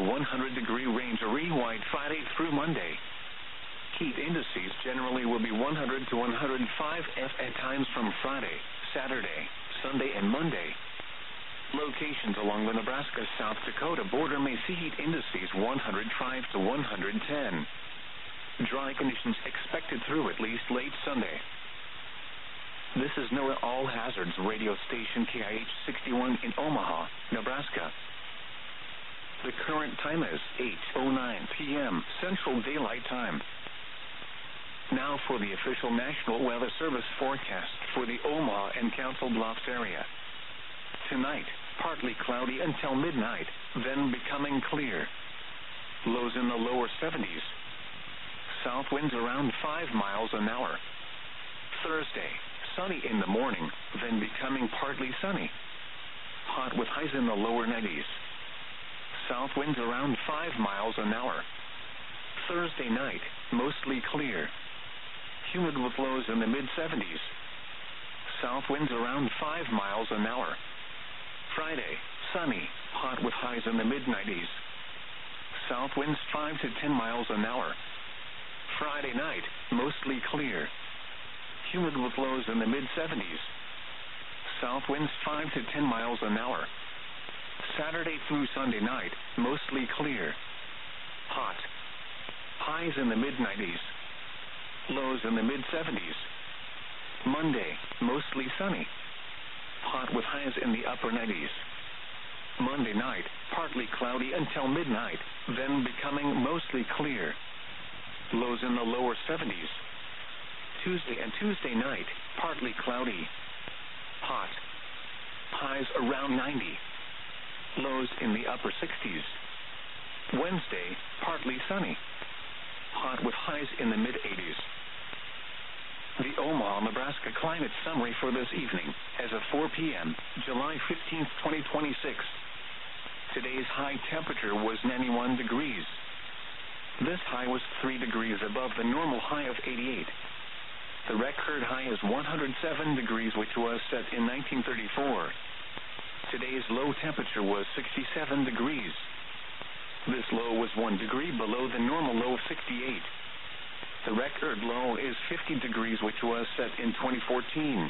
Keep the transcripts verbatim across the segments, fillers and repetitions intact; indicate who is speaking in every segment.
Speaker 1: one hundred degree range rewide Friday through Monday. Heat indices generally will be one hundred to one hundred five F at times from Friday, Saturday, Sunday, and Monday. Locations along the Nebraska-South Dakota border may see heat indices one hundred five to one hundred ten. Dry conditions expected through at least late Sunday. This is NOAA All Hazards radio station K I H sixty-one in Omaha, Nebraska. The current time is eight oh nine p m Central Daylight Time. Now for the official National Weather Service forecast for the Omaha and Council Bluffs area. Tonight, partly cloudy until midnight, then becoming clear. Lows in the lower seventies. South winds around five miles an hour. Thursday, sunny in the morning, then becoming partly sunny. Hot with highs in the lower nineties. South winds around five miles an hour. Thursday night, mostly clear. Humid with lows in the mid-seventies. South winds around five miles an hour. Friday, sunny, hot with highs in the mid-nineties. South winds five to ten miles an hour. Friday night, mostly clear. Humid with lows in the mid-seventies. South winds five to ten miles an hour. Saturday through Sunday night, mostly clear. Hot. Highs in the mid-nineties. Lows in the mid-seventies. Monday, mostly sunny. Hot with highs in the upper nineties. Monday night, partly cloudy until midnight, then becoming mostly clear. Lows in the lower seventies. Tuesday and Tuesday night, partly cloudy. Hot. Highs around ninety. Lows in the upper sixties. Wednesday, partly sunny. Hot with highs in the mid-eighties. The Omaha, Nebraska climate summary for this evening, as of four p m, July fifteenth, twenty twenty-six. Today's high temperature was ninety-one degrees. This high was three degrees above the normal high of eighty-eight. The record high is one hundred seven degrees, which was set in nineteen thirty-four. Today's low temperature was sixty-seven degrees. This low was one degree below the normal low of sixty-eight. The record low is fifty degrees, which was set in twenty fourteen.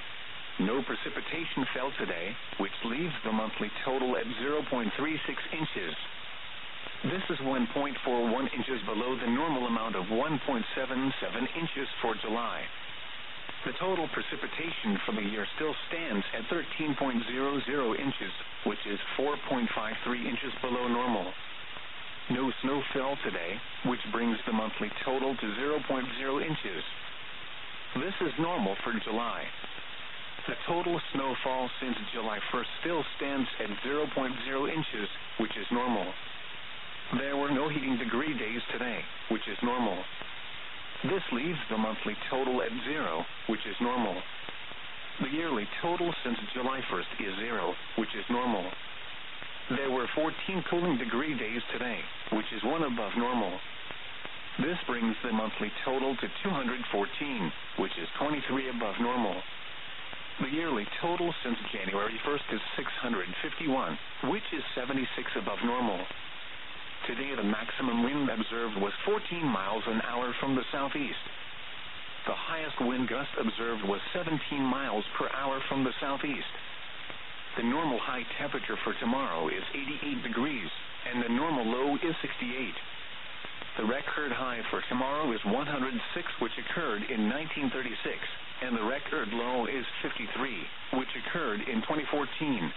Speaker 1: No precipitation fell today, which leaves the monthly total at zero point three six inches. This is one point four one inches below the normal amount of one point seven seven inches for July. The total precipitation for the year still stands at thirteen point zero zero inches, which is four point five three inches below normal. No snow fell today, which brings the monthly total to zero point zero inches. This is normal for July. The total snowfall since July first still stands at zero point zero inches, which is normal. There were no heating degree days today, which is normal. This leaves the monthly total at zero, which is normal. The yearly total since July first is zero, which is normal. There were fourteen cooling degree days today, which is one above normal. This brings the monthly total to two hundred fourteen, which is twenty-three above normal. The yearly total since January first is six hundred fifty-one, which is seventy-six above normal. Today the maximum wind observed was fourteen miles an hour from the southeast. The highest wind gust observed was seventeen miles per hour from the southeast. The normal high temperature for tomorrow is eighty-eight degrees, and the normal low is sixty-eight. The record high for tomorrow is one hundred six, which occurred in nineteen thirty-six, and the record low is fifty-three, which occurred in twenty fourteen.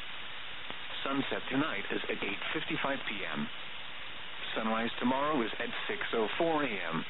Speaker 1: Sunset tonight is at eight fifty-five p m Sunrise tomorrow is at six oh four a m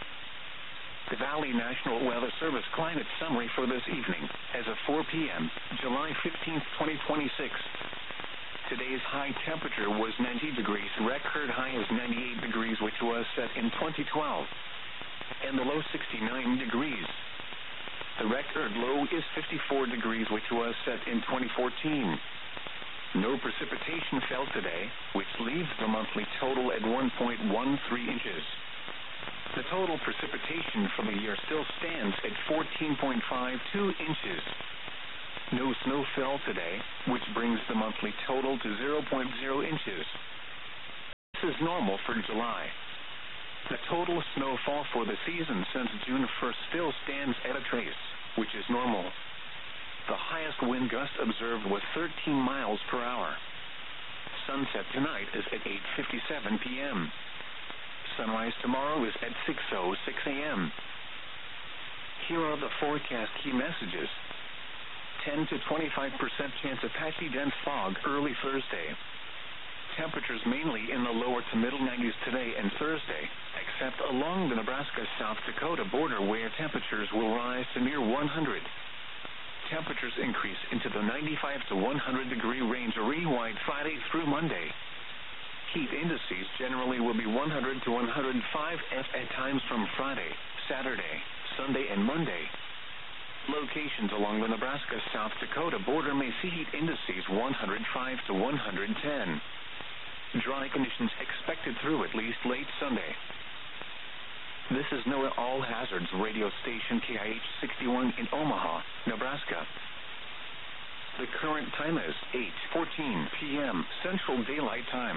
Speaker 1: The Valley National Weather Service climate summary for this evening, as of four p m, July fifteenth, twenty twenty-six. Today's high temperature was ninety degrees. Record high is ninety-eight degrees, which was set in twenty twelve. And the low sixty-nine degrees. The record low is fifty-four degrees, which was set in twenty fourteen. No precipitation fell today, which leaves the monthly total at one point one three inches. The total precipitation for the year still stands at fourteen point five two inches. No snow fell today, which brings the monthly total to zero point zero inches. is normal for July. The total snowfall for the season since June first still stands at a trace, which is normal. The highest wind gust observed was thirteen miles per hour. Sunset tonight is at eight fifty-seven p.m. Sunrise tomorrow is at six oh six a.m. Here are the forecast key messages. ten to twenty-five percent chance of patchy dense fog early Thursday. Temperatures mainly in the lower to middle nineties today and Thursday, except along the Nebraska-South Dakota border where temperatures will rise to near one hundred. Temperatures increase into the ninety-five to one hundred degree range re-wide Friday through Monday. Heat indices generally will be one hundred to one hundred five F at times from Friday, Saturday, Sunday, and Monday. Locations along the Nebraska-South Dakota border may see heat indices one hundred five to one hundred ten. Dry conditions expected through at least late Sunday. This is NOAA All Hazards radio station K I H sixty-one in Omaha, Nebraska. The current time is eight fourteen p.m. Central Daylight Time.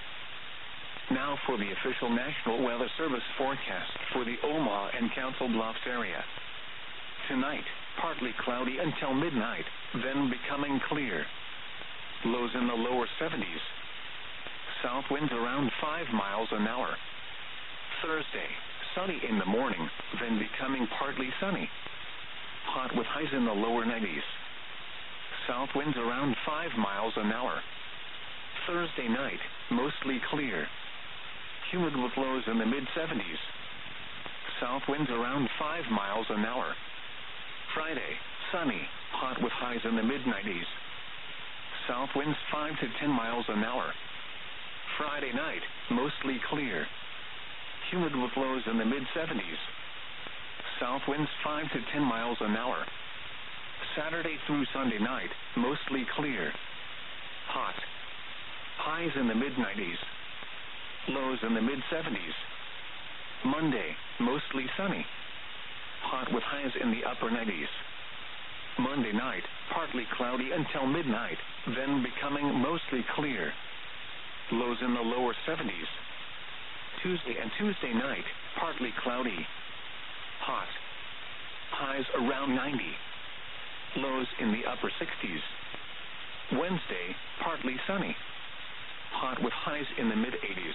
Speaker 1: Now for the official National Weather Service forecast for the Omaha and Council Bluffs area. Tonight, partly cloudy until midnight, then becoming clear. Lows in the lower seventies. South winds around five miles an hour. Thursday, sunny in the morning, then becoming partly sunny. Hot with highs in the lower nineties. South winds around five miles an hour. Thursday night, mostly clear. Humid with lows in the mid seventies. South winds around five miles an hour. Friday, sunny, hot with highs in the mid nineties. South winds five to ten miles an hour. Friday night, mostly clear. Humid with lows in the mid seventies. South winds five to ten miles an hour. Saturday through Sunday night, mostly clear. Hot. Highs in the mid nineties. Lows in the mid seventies. Monday, mostly sunny. Hot with highs in the upper nineties. Monday night, partly cloudy until midnight, then becoming mostly clear. Lows in the lower seventies. Tuesday and Tuesday night, partly cloudy. Hot. Highs around ninety. Lows in the upper sixties. Wednesday, partly sunny. Hot with highs in the mid eighties.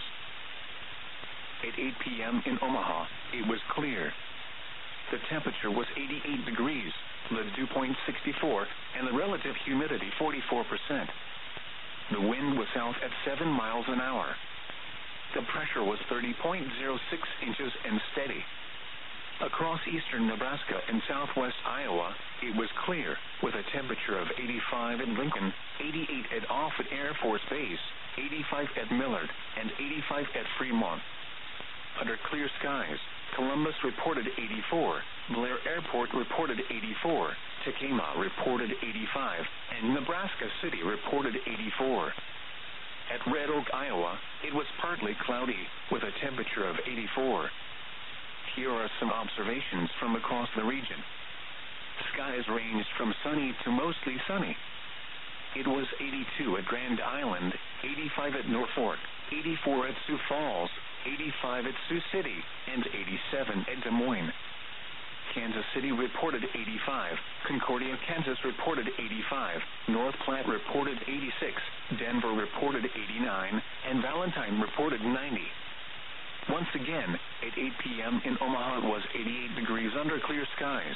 Speaker 1: At eight p.m. in Omaha, it was clear. The temperature was eighty-eight degrees, the dew point sixty-four, and the relative humidity forty-four percent. The wind was south at seven miles an hour. The pressure was thirty point zero six inches and steady. Across eastern Nebraska and southwest Iowa, it was clear, with a temperature of eighty-five at Lincoln, eighty-eight at Offutt Air Force Base, eighty-five at Millard, and eighty-five at Fremont. Under clear skies, Columbus reported eighty-four, Blair Airport reported eighty-four, Tacoma reported eighty-five, and Nebraska City reported eighty-four. At Red Oak, Iowa, it was partly cloudy, with a temperature of eighty-four. Here are some observations from across the region. Skies ranged from sunny to mostly sunny. It was eighty-two at Grand Island, eighty-five at Norfolk, eighty-four at Sioux Falls, eighty-five at Sioux City, and eighty-seven at Des Moines. Kansas City reported eighty-five, Concordia, Kansas reported eighty-five, North Platte reported eighty-six, Denver reported eighty-nine, and Valentine reported ninety. Once again, at eight p.m. in Omaha it was eighty-eight degrees under clear skies.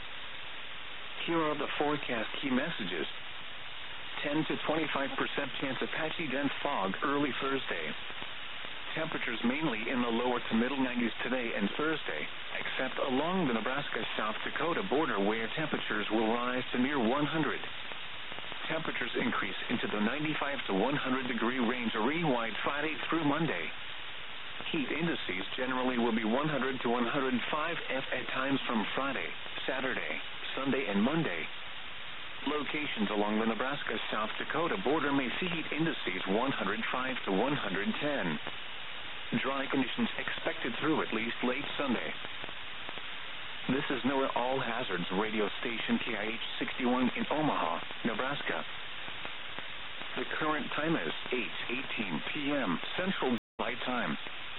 Speaker 1: Here are the forecast key messages. ten to twenty-five percent chance of patchy dense fog early Thursday. Temperatures mainly in the lower to middle nineties today and Thursday, except along the Nebraska-South Dakota border where temperatures will rise to near one hundred. Temperatures increase into the ninety-five to one hundred degree range re-wide Friday through Monday. Heat indices generally will be one hundred to one hundred five F at times from Friday, Saturday, Sunday, and Monday. Locations along the Nebraska-South Dakota border may see heat indices one hundred five to one hundred ten. Dry conditions expected through at least late Sunday. This is NOAA All Hazards radio station K I H sixty-one in Omaha, Nebraska. The current time is eight eighteen p.m. Central time.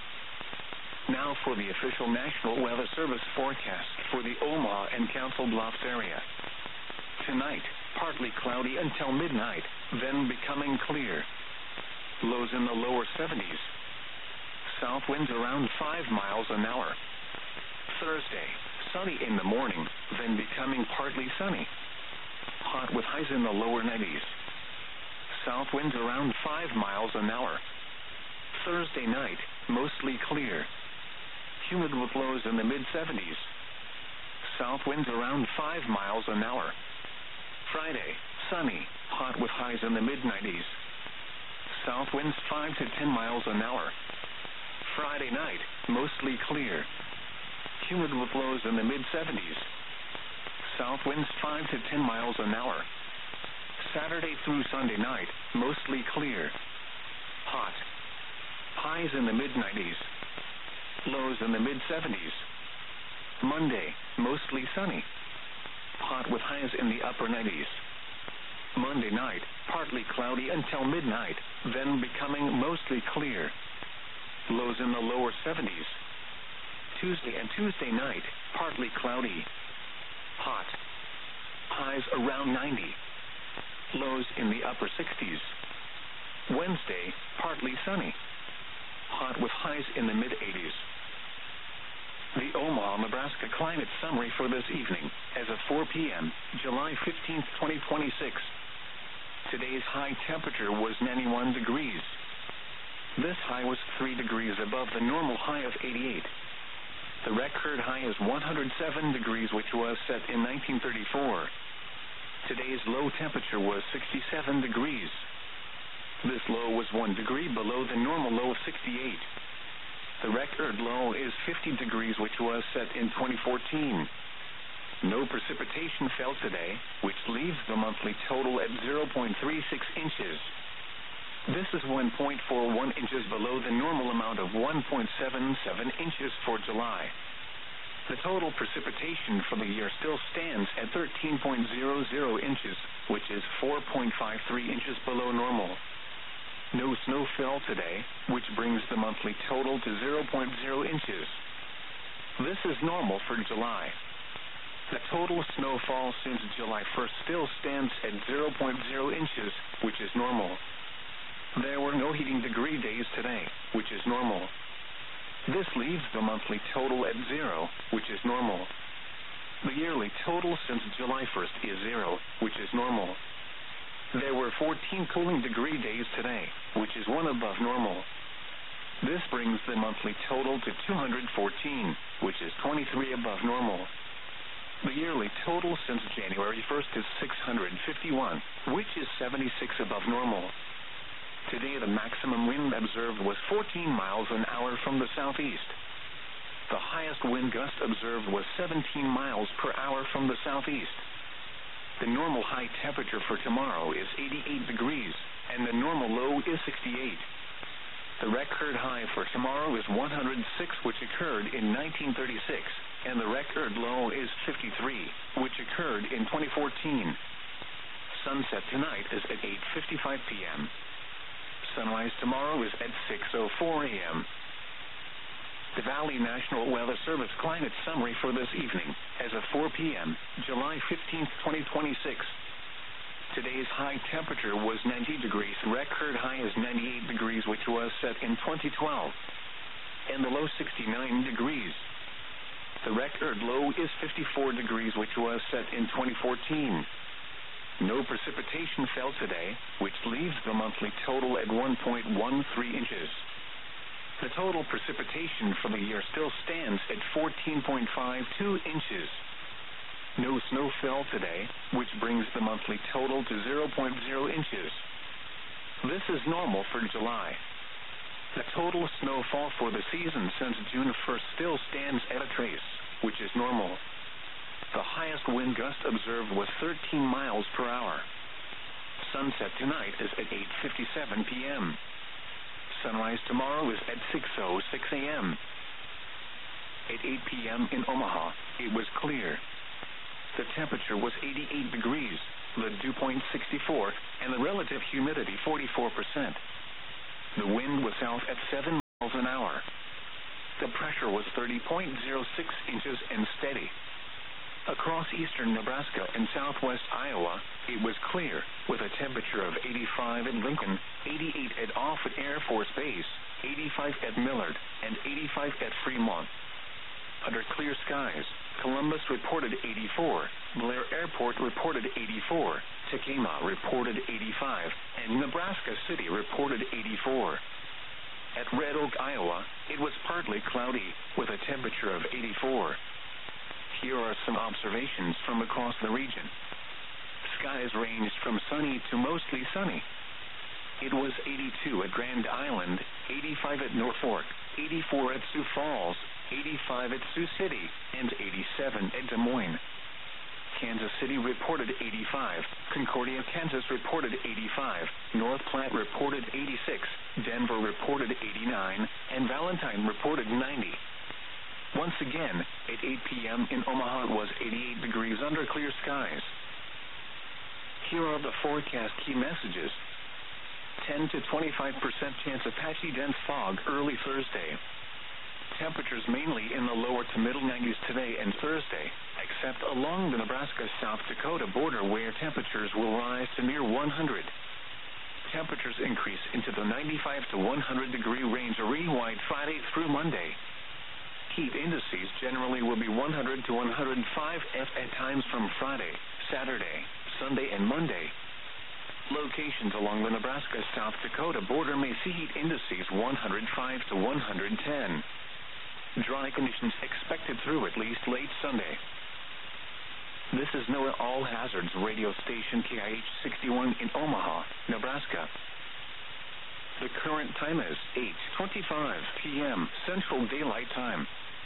Speaker 1: Now for the official National Weather Service forecast for the Omaha and Council Bluffs area. Tonight, partly cloudy until midnight, then becoming clear. Lows in the lower seventies. South winds around five miles an hour. Thursday, sunny in the morning, then becoming partly sunny. Hot with highs in the lower nineties. South winds around five miles an hour. Thursday night, mostly clear. Humid with lows in the mid-seventies. South winds around five miles an hour. Friday, sunny, hot with highs in the mid-nineties. South winds five to ten miles an hour. Friday night, mostly clear. Humid with lows in the mid-seventies. South winds five to ten miles an hour. Saturday through Sunday night, mostly clear. Hot. Highs in the mid-nineties. Lows in the mid-seventies. Monday, mostly sunny. Hot with highs in the upper nineties. Monday night, partly cloudy until midnight, then becoming mostly clear. Lows in the lower seventies. Tuesday and Tuesday night, partly cloudy. Hot. Highs around ninety. Lows in the upper sixties. Wednesday, partly sunny. Hot with highs in the mid-eighties. The Omaha, Nebraska climate summary for this evening, as of four p.m., July fifteenth, twenty twenty-six. Today's high temperature was ninety-one degrees. This high was three degrees above the normal high of eighty-eight. The record high is one hundred seven degrees, which was set in nineteen thirty-four. Today's low temperature was sixty-seven degrees. This low was one degree below the normal low of sixty-eight. The record low is fifty degrees, which was set in twenty fourteen. No precipitation fell today, which leaves the monthly total at zero point three six inches. This is one point four one inches below the normal amount of one point seven seven inches for July. The total precipitation for the year still stands at thirteen point zero zero inches, which is four point five three inches below normal. No snow fell today, which brings the monthly total to zero point zero inches. This is normal for July. The total snowfall since July first still stands at zero point zero inches, which is normal. There were no heating degree days today, which is normal. This leaves the monthly total at zero, which is normal. The yearly total since July first is zero, which is normal. There were fourteen cooling degree days today, which is one above normal. This brings the monthly total to two hundred fourteen, which is twenty-three above normal. The yearly total since January first is six hundred fifty-one, which is seventy-six above normal. Today the maximum wind observed was fourteen miles an hour from the southeast. The highest wind gust observed was seventeen miles per hour from the southeast. The normal high temperature for tomorrow is eighty-eight degrees, and the normal low is sixty-eight. The record high for tomorrow is one hundred six, which occurred in nineteen thirty-six, and the record low is fifty-three, which occurred in twenty fourteen. Sunset tonight is at eight fifty-five p.m. Sunrise tomorrow is at six oh four a.m. The Valley National Weather Service climate summary for this evening, as of four p.m., July fifteenth, twenty twenty-six. Today's high temperature was ninety degrees. The record high is ninety-eight degrees, which was set in twenty twelve. And the low sixty-nine degrees. The record low is fifty-four degrees, which was set in twenty fourteen. No precipitation fell today, which leaves the monthly total at one point one three inches. The total precipitation for the year still stands at fourteen point five two inches. No snow fell today, which brings the monthly total to zero point zero inches. This is normal for July. The total snowfall for the season since June first still stands at a trace, which is normal. The highest wind gust observed was thirteen miles per hour. Sunset tonight is at eight fifty-seven p.m. Sunrise tomorrow is at six oh six a.m. At eight p.m. in Omaha, it was clear. The temperature was eighty-eight degrees, the dew point sixty-four, and the relative humidity forty-four percent. The wind was south at seven miles miles an hour. The pressure was thirty point zero six inches and steady. Across eastern Nebraska and southwest Iowa, it was clear, with a temperature of eighty-five at Lincoln, eighty-eight at Offutt Air Force Base, eighty-five at Millard, and eighty-five at Fremont. Under clear skies, Columbus reported eighty-four, Blair Airport reported eighty-four, Tekamah reported eighty-five, and Nebraska City reported eighty-four. At Red Oak, Iowa, it was partly cloudy, with a temperature of eighty-four. Here are some observations from across the region. Skies ranged from sunny to mostly sunny. It was eighty-two at Grand Island, eighty-five at Norfolk, eighty-four at Sioux Falls, eighty-five at Sioux City, and eighty-seven at Des Moines. Kansas City reported eighty-five, Concordia, Kansas reported eighty-five, North Platte reported eighty-six, Denver reported eighty-nine, and Valentine reported ninety. Once again, at eight p.m. in Omaha it was eighty-eight degrees under clear skies. Here are the forecast key messages. ten to twenty-five percent chance of patchy dense fog early Thursday. Temperatures mainly in the lower to middle nineties today and Thursday, except along the Nebraska-South Dakota border where temperatures will rise to near one hundred. Temperatures increase into the ninety-five to one hundred degree range re-wide Friday through Monday. Heat indices generally will be one hundred to one hundred five F at times from Friday, Saturday, Sunday, and Monday. Locations along the Nebraska-South Dakota border may see heat indices one hundred five to one hundred ten. Dry conditions expected through at least late Sunday. This is NOAA All Hazards radio station K I H sixty-one in Omaha, Nebraska. The current time is eight twenty-five p.m. Central Daylight Time.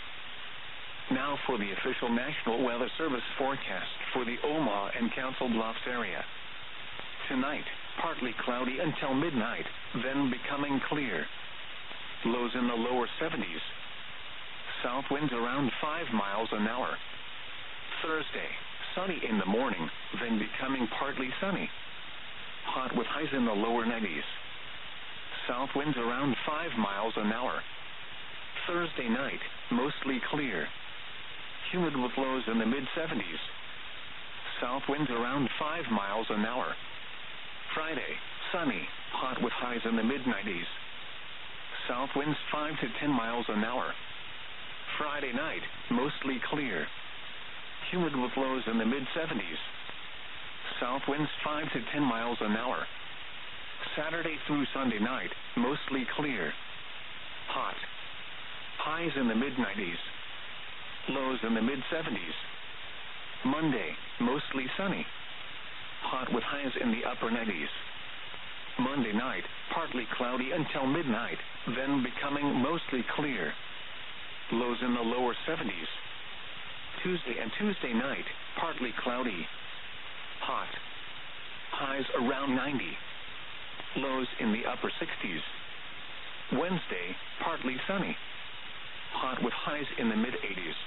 Speaker 1: Now for the official National Weather Service forecast for the Omaha and Council Bluffs area. Tonight, partly cloudy until midnight, then becoming clear. Lows in the lower seventies. South winds around five miles an hour. Thursday, sunny in the morning, then becoming partly sunny. Hot with highs in the lower nineties. South winds around five miles an hour. Thursday night, mostly clear. Humid with lows in the mid seventies. South winds around five miles an hour. Friday, sunny, hot with highs in the mid nineties. South winds five to ten miles an hour. Friday night, mostly clear. Humid with lows in the mid seventies. South winds five to ten miles an hour. Saturday through Sunday night, mostly clear. Hot. Highs in the mid nineties. Lows in the mid seventies. Monday, mostly sunny. Hot with highs in the upper nineties. Monday night, partly cloudy until midnight, then becoming mostly clear. Lows in the lower seventies. Tuesday and Tuesday night, partly cloudy. Hot. Highs around ninety. Lows in the upper sixties. Wednesday, partly sunny. Hot with highs in the mid eighties.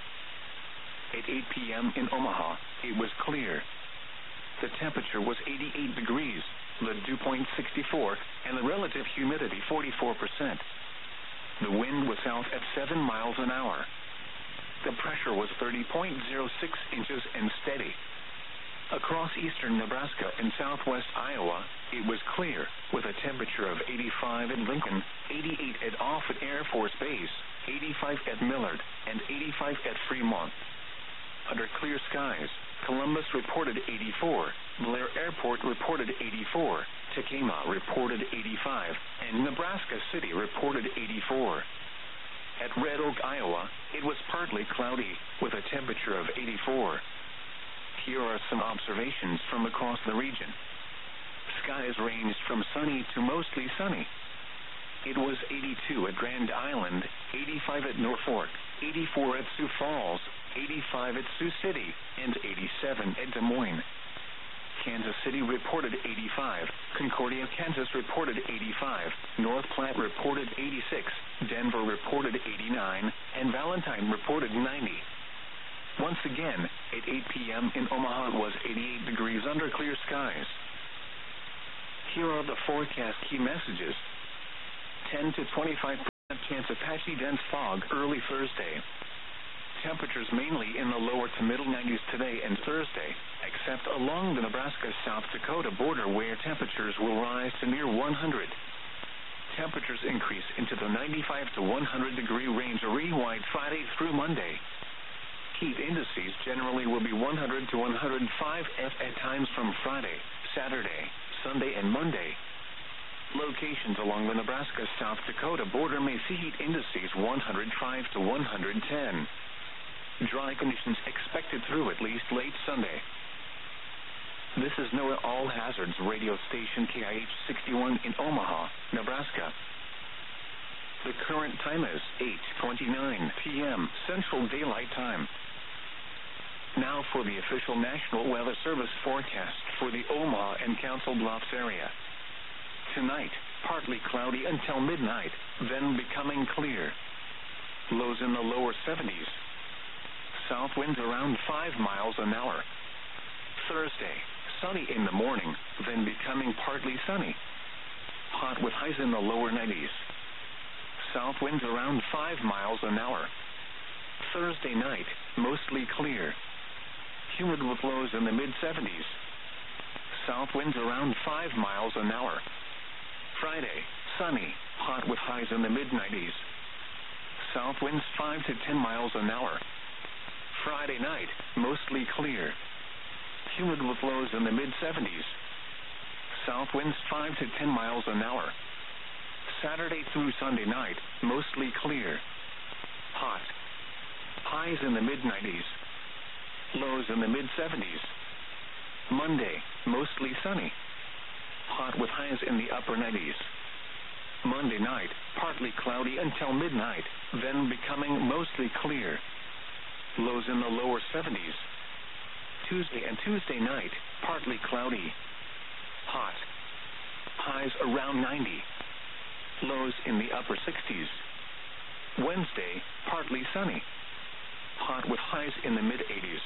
Speaker 1: At eight p.m. in Omaha, it was clear. The temperature was eighty-eight degrees, the dew point sixty-four, and the relative humidity forty-four percent. The wind was south at seven miles an hour. The pressure was thirty point zero six inches and steady. Across eastern Nebraska and southwest Iowa, it was clear, with a temperature of eighty-five at Lincoln, eighty-eight at Offutt Air Force Base, eighty-five at Millard, and eighty-five at Fremont. Under clear skies, Columbus reported eighty-four, Blair Airport reported eighty-four, Tekamah reported eighty-five, and Nebraska City reported eighty-four. At Red Oak, Iowa, it was partly cloudy, with a temperature of eighty-four. Here are some observations from across the region. Skies ranged from sunny to mostly sunny. It was eighty-two at Grand Island, eighty-five at Norfolk, eighty-four at Sioux Falls, eighty-five at Sioux City, and eighty-seven at Des Moines. Kansas City reported eighty-five, Concordia, Kansas reported eighty-five, North Platte reported eighty-six, Denver reported eighty-nine, and Valentine reported ninety. Once again, at eight p.m. in Omaha it was eighty-eight degrees under clear skies. Here are the forecast key messages. ten to twenty-five chance of patchy dense fog early Thursday. Temperatures mainly in the lower to middle nineties today and Thursday, except along the Nebraska-South Dakota border where temperatures will rise to near one hundred. Temperatures increase into the ninety-five to one hundred degree range rewide Friday through Monday. Heat indices generally will be one hundred to one hundred five F at times from Friday, Saturday, Sunday, and Monday. Locations along the Nebraska-South Dakota border may see heat indices one hundred five to one hundred ten. Dry conditions expected through at least late Sunday. This is NOAA All Hazards radio station K I H sixty-one in Omaha, Nebraska. The current time is eight twenty-nine p m Central Daylight Time. Now for the official National Weather Service forecast for the Omaha and Council Bluffs area. Tonight, partly cloudy until midnight, then becoming clear. Lows in the lower seventies. South winds around five miles an hour. Thursday, sunny in the morning, then becoming partly sunny. Hot with highs in the lower nineties. South winds around five miles an hour. Thursday night, mostly clear. Humid with lows in the mid seventies. South winds around five miles an hour. Friday, sunny, hot with highs in the mid nineties. South winds five to ten miles an hour. Friday night, mostly clear. Humid with lows in the mid seventies. South winds five to ten miles an hour. Saturday through Sunday night, mostly clear. Hot. Highs in the mid nineties. Lows in the mid seventies. Monday, mostly sunny. Hot with highs in the upper nineties. Monday night, partly cloudy until midnight, then becoming mostly clear. Lows in the lower seventies. Tuesday and Tuesday night, partly cloudy. Hot. Highs around ninety. Lows in the upper sixties. Wednesday, partly sunny. Hot with highs in the mid eighties.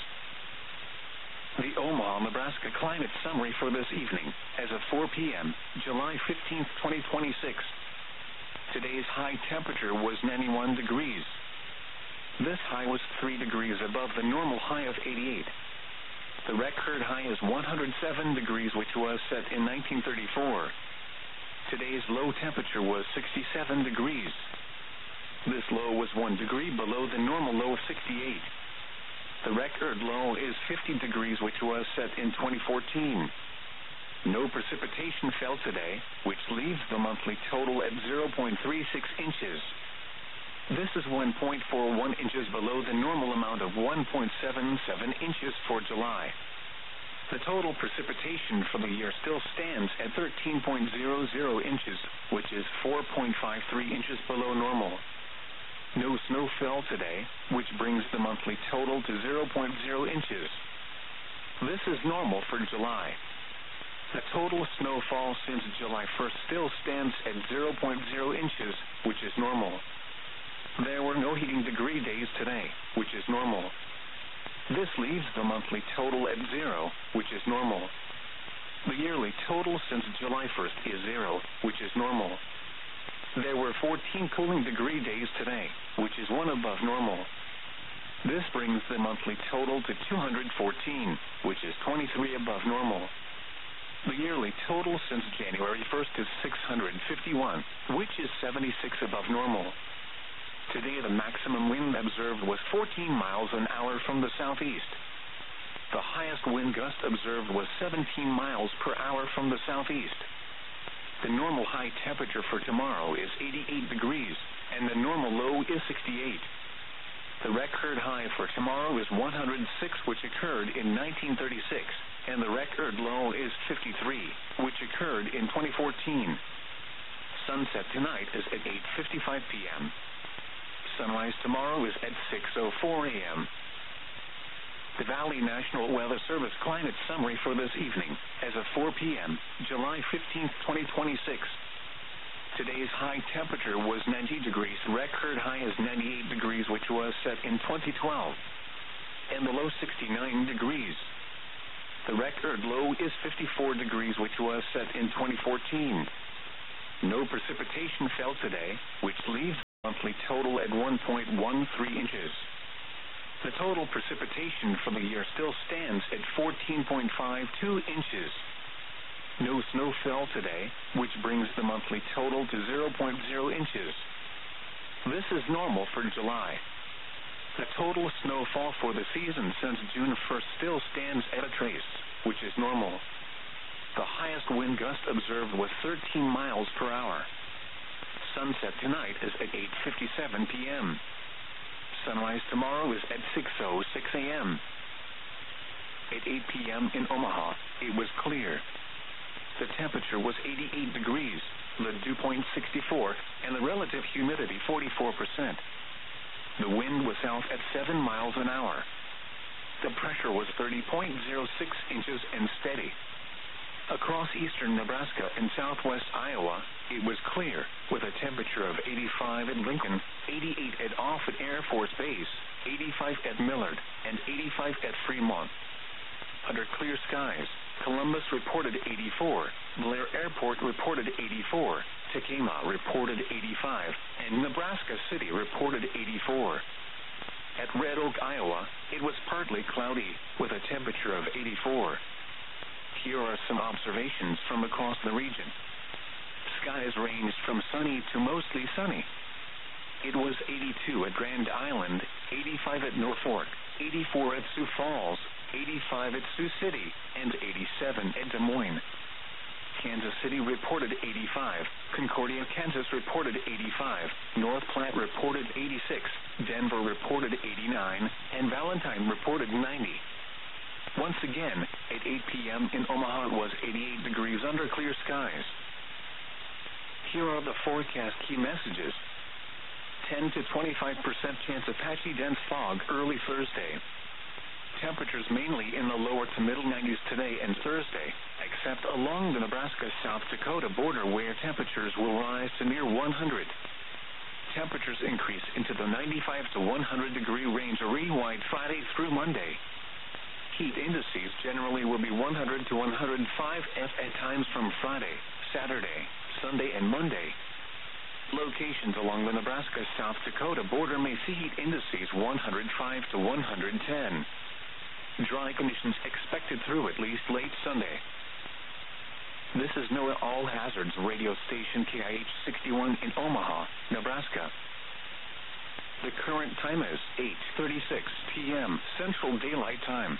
Speaker 1: The Omaha, Nebraska climate summary for this evening, as of four p m, July fifteenth, twenty twenty-six. Today's high temperature was ninety-one degrees. This high was three degrees above the normal high of eighty-eight. The record high is one hundred seven degrees, which was set in nineteen thirty-four. Today's low temperature was sixty-seven degrees. This low was one degree below the normal low of sixty-eight. The record low is fifty degrees, which was set in twenty fourteen. No precipitation fell today, which leaves the monthly total at zero point three six inches. This is one point four one inches below the normal amount of one point seven seven inches for July. The total precipitation for the year still stands at thirteen point zero zero inches, which is four point five three inches below normal. No snow fell today, which brings the monthly total to zero point zero inches. This is normal for July. The total snowfall since July first still stands at zero point zero inches, which is normal. There were no heating degree days today, which is normal. This leaves the monthly total at zero, which is normal. The yearly total since July first is zero, which is normal. There were fourteen cooling degree days today, which is one above normal. This brings the monthly total to two hundred fourteen, which is twenty-three above normal. The yearly total since January first is six hundred fifty-one, which is seventy-six above normal. Today the maximum wind observed was fourteen miles an hour from the southeast. The highest wind gust observed was seventeen miles per hour from the southeast. The normal high temperature for tomorrow is eighty-eight degrees, and the normal low is sixty-eight. The record high for tomorrow is one hundred six, which occurred in nineteen thirty-six, and the record low is fifty-three, which occurred in twenty fourteen. Sunset tonight is at eight fifty-five p m Sunrise tomorrow is at six oh four a m The Valley National Weather Service climate summary for this evening, as of four p m, July fifteenth, twenty twenty-six. Today's high temperature was ninety degrees. Record high is ninety-eight degrees, which was set in twenty twelve. And the low sixty-nine degrees. The record low is fifty-four degrees, which was set in twenty fourteen. No precipitation fell today, which leaves monthly total at one point one three inches. The total precipitation for the year still stands at fourteen point five two inches. No snow fell today, which brings the monthly total to zero point zero inches. This is normal for July. The total snowfall for the season since June first still stands at a trace, which is normal. The highest wind gust observed was thirteen miles per hour. Sunset tonight is at eight fifty-seven p.m. Sunrise tomorrow is at six oh six a.m. At eight p.m. in Omaha, it was clear. The temperature was eighty-eight degrees, the dew point sixty-four, and the relative humidity forty-four percent. The wind was south at seven miles an hour. The pressure was thirty point zero six inches and steady. Across eastern Nebraska and southwest Iowa, it was clear, with a temperature of eighty-five at Lincoln, eighty-eight at Offutt Air Force Base, eighty-five at Millard, and eighty-five at Fremont. Under clear skies, Columbus reported eighty-four, Blair Airport reported eighty-four, Tekamah reported eighty-five, and Nebraska City reported eighty-four. At Red Oak, Iowa, it was partly cloudy, with a temperature of eighty-four. Here are some observations from across the region. Skies ranged from sunny to mostly sunny. It was eighty-two at Grand Island, eighty-five at Norfolk, eighty-four at Sioux Falls, eighty-five at Sioux City, and eighty-seven at Des Moines. Kansas City reported eighty-five, Concordia, Kansas reported eighty-five, North Platte reported eighty-six, Denver reported eighty-nine, and Valentine reported ninety. Once again, at eight p.m. in Omaha it was eighty-eight degrees under clear skies. Here are the forecast key messages. ten to twenty-five percent chance of patchy dense fog early Thursday. Temperatures mainly in the lower to middle nineties today and Thursday, except along the Nebraska-South Dakota border where temperatures will rise to near one hundred. Temperatures increase into the ninety-five to one hundred degree range re-wide Friday through Monday. Heat indices generally will be one hundred to one hundred five F at times from Friday, Saturday, Sunday, and Monday. Locations along the Nebraska-South Dakota border may see heat indices one hundred five to one hundred ten. Dry conditions expected through at least late Sunday. This is NOAA All Hazards radio station K I H sixty-one in Omaha, Nebraska. The current time is eight thirty-six p.m. Central Daylight Time.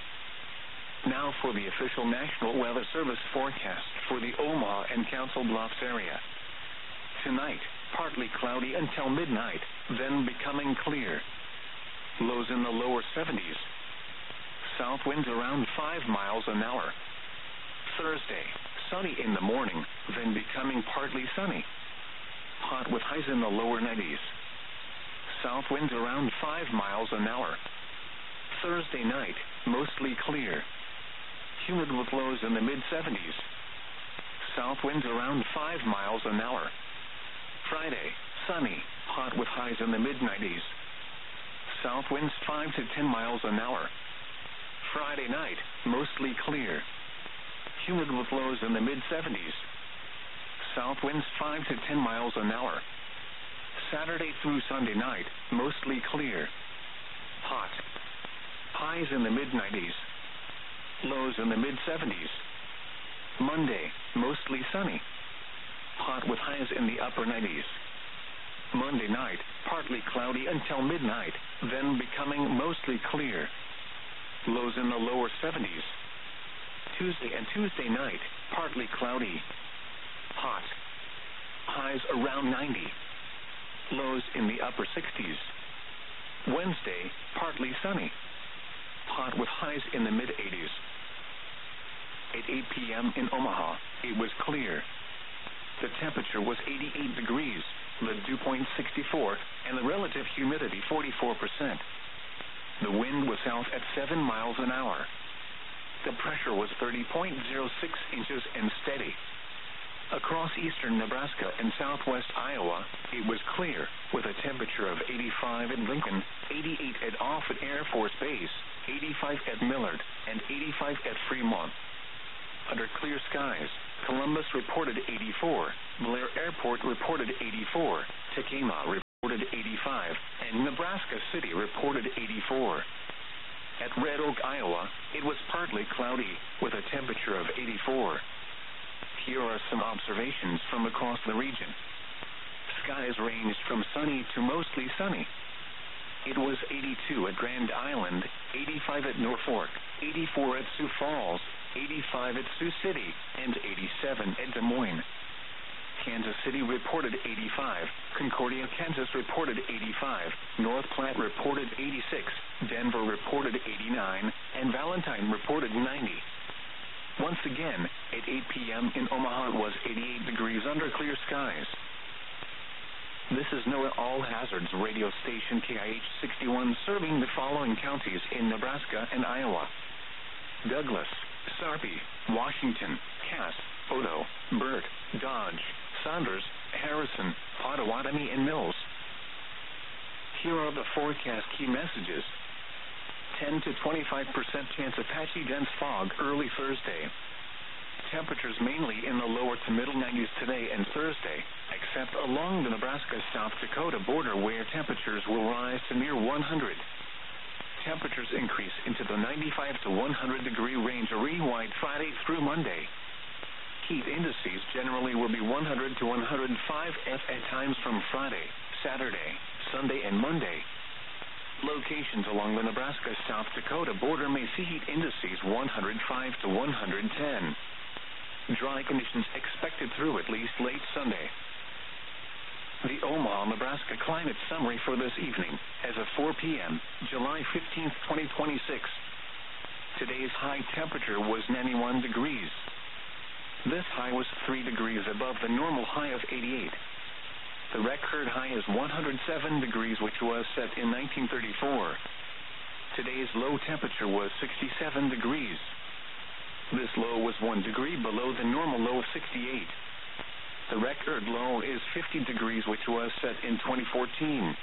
Speaker 1: Now for the official National Weather Service forecast for the Omaha and Council Bluffs area. Tonight, partly cloudy until midnight, then becoming clear. Lows in the lower seventies. South winds around five miles an hour. Thursday, sunny in the morning, then becoming partly sunny. Hot with highs in the lower nineties. South winds around five miles an hour. Thursday night, mostly clear. Humid with lows in the mid-seventies. South winds around five miles an hour. Friday, sunny, hot with highs in the mid-nineties. South winds five to ten miles an hour. Friday night, mostly clear. Humid with lows in the mid-seventies. South winds five to ten miles an hour. Saturday through Sunday night, mostly clear. Hot. Highs in the mid-nineties. Lows in the mid-seventies. Monday, mostly sunny. Hot with highs in the upper nineties. Monday night, partly cloudy until midnight, then becoming mostly clear. Lows in the lower seventies. Tuesday and Tuesday night, partly cloudy. Hot. Highs around ninety. Lows in the upper sixties. Wednesday, partly sunny. Hot with highs in the mid-eighties. At eight p.m. in Omaha, it was clear. The temperature was eighty-eight degrees, the dew point sixty-four, and the relative humidity forty-four percent. The wind was south at seven miles an hour. The pressure was thirty point zero six inches and steady. Across eastern Nebraska and southwest Iowa, it was clear, with a temperature of eighty-five at Lincoln, eighty-eight at Offutt Air Force Base, eighty-five at Millard, and eighty-five at Fremont. Under clear skies, Columbus reported eighty-four, Blair Airport reported eighty-four, Tekamah reported reported eighty-five, and Nebraska City reported eighty-four. At Red Oak, Iowa, it was partly cloudy, with a temperature of eighty-four. Here are some observations from across the region. Skies ranged from sunny to mostly sunny. It was eighty-two at Grand Island, eighty-five at Norfolk, eighty-four at Sioux Falls, eighty-five at Sioux City, and eighty-seven at Des Moines. Kansas City reported eighty-five, Concordia, Kansas reported eighty-five, North Platte reported eighty-six, Denver reported eighty-nine, and Valentine reported ninety. Once again, at eight p.m. in Omaha it was eighty-eight degrees under clear skies. This is NOAA All Hazards radio station K I H sixty-one, serving the following counties in Nebraska and Iowa: Douglas, Sarpy, Washington, Cass, Odo, Burt, Dodge, Saunders, Harrison, Pottawatomie, and Mills. Here are the forecast key messages. ten to twenty-five percent chance of patchy dense fog early Thursday. Temperatures mainly in the lower to middle nineties today and Thursday, except along the Nebraska-South Dakota border where temperatures will rise to near one hundred. Temperatures increase into the ninety-five to one hundred degree range re-wide Friday through Monday. Heat indices generally will be one hundred to one hundred five F at times from Friday, Saturday, Sunday, and Monday. Locations along the Nebraska-South Dakota border may see heat indices one hundred five to one hundred ten. Dry conditions expected through at least late Sunday. The Omaha, Nebraska climate summary for this evening, as of four p.m., July fifteenth, twenty twenty-six. Today's high temperature was ninety-one degrees. This high was three degrees above the normal high of eighty-eight. The record high is one hundred seven degrees, which was set in nineteen thirty-four. Today's low temperature was sixty-seven degrees. This low was one degree below the normal low of sixty-eight. The record low is fifty degrees, which was set in twenty fourteen.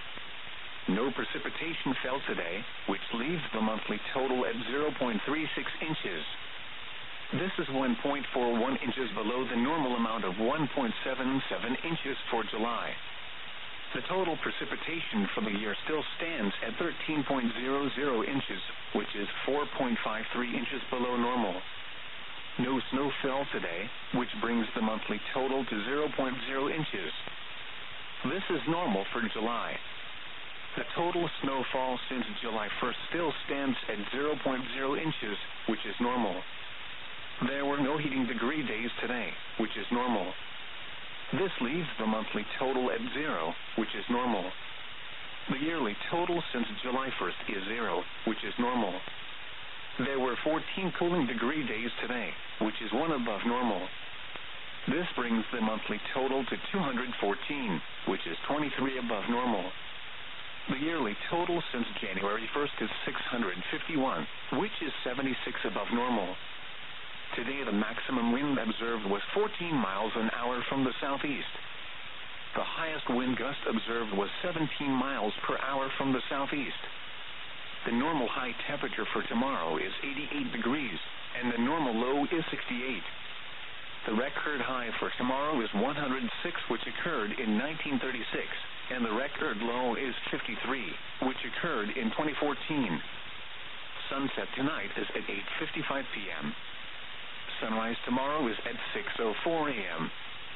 Speaker 1: No precipitation fell today, which leaves the monthly total at zero point three six inches. This is one point four one inches below the normal amount of one point seven seven inches for July. The total precipitation for the year still stands at thirteen point zero zero inches, which is four point five three inches below normal. No snow fell today, which brings the monthly total to zero point zero inches. This is normal for July. The total snowfall since July first still stands at zero point zero inches, which is normal. There were no heating degree days today, which is normal. This leaves the monthly total at zero, which is normal. The yearly total since July first is zero, which is normal. There were fourteen cooling degree days today, which is one above normal. This brings the monthly total to two hundred fourteen, which is twenty-three above normal. The yearly total since January first is six hundred fifty-one, which is seventy-six above normal. Today the maximum wind observed was fourteen miles an hour from the southeast. The highest wind gust observed was seventeen miles per hour from the southeast. The normal high temperature for tomorrow is eighty-eight degrees, and the normal low is sixty-eight. The record high for tomorrow is one hundred six, which occurred in nineteen thirty-six, and the record low is fifty-three, which occurred in twenty fourteen. Sunset tonight is at eight fifty-five p.m. Sunrise tomorrow is at six oh four a.m.